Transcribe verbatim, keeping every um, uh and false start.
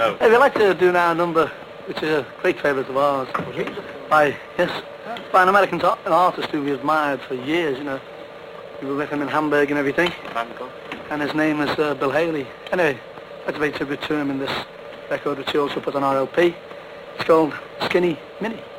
No. Hey, we'd like to do now a number which is a great favourite of ours. By, yes, by an American to- an artist who we admired for years, you know. We were with him in Hamburg and everything. And his name is uh, Bill Haley. Anyway, I'd like to tribute to him in this record which he also put on R L P. It's called Skinny Minnie.